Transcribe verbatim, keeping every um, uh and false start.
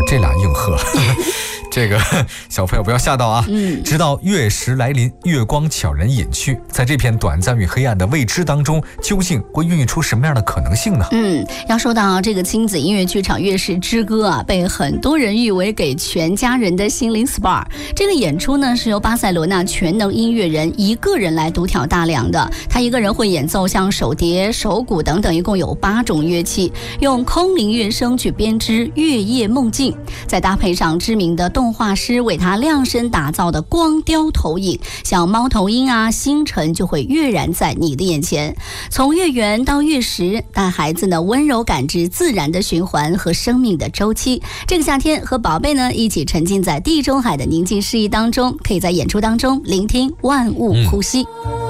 这俩硬核。这个小朋友不要吓到啊！嗯，直到月食来临，月光悄然隐去，在这片短暂与黑暗的未知当中，究竟会孕育出什么样的可能性呢？ 嗯，要说到这个亲子音乐剧场《月食之歌》啊，被很多人誉为给全家人的心灵 S P A。这个演出呢，是由巴塞罗那全能音乐人一个人来独挑大梁的。他一个人会演奏像手碟、手鼓等等，一共有八种乐器，用空灵乐声去编织月夜梦境，再搭配上知名的动画师为他量身打造的光雕投影，像猫头鹰啊、星辰就会跃然在你的眼前。从月圆到月食，带孩子呢温柔感知自然的循环和生命的周期。这个夏天和宝贝呢一起沉浸在地中海的宁静诗意当中，可以在演出当中聆听万物呼吸。嗯